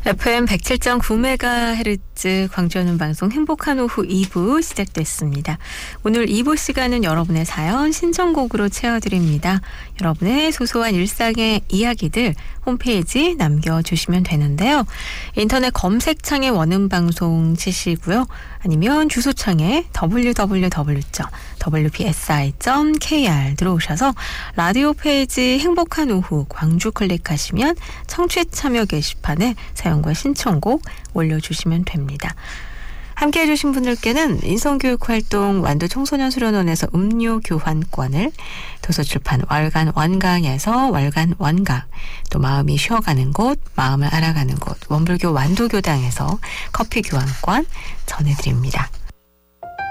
FM 107.9MHz 광주하는 방송 행복한 오후 2부 시작됐습니다. 오늘 2부 시간은 여러분의 사연 신청곡으로 채워드립니다. 여러분의 소소한 일상의 이야기들 홈페이지 남겨주시면 되는데요. 인터넷 검색창에 원음방송 치시고요. 아니면 주소창에 www.wpsi.kr 들어오셔서 라디오 페이지 행복한 오후 광주 클릭하시면 청취 참여 게시판에 사연과 신청곡 올려주시면 됩니다. 함께해 주신 분들께는 인성교육활동 완도 청소년 수련원에서 음료 교환권을, 도서출판 월간 원강에서 월간 원강, 또 마음이 쉬어가는 곳, 마음을 알아가는 곳 원불교 완도교당에서 커피 교환권 전해드립니다.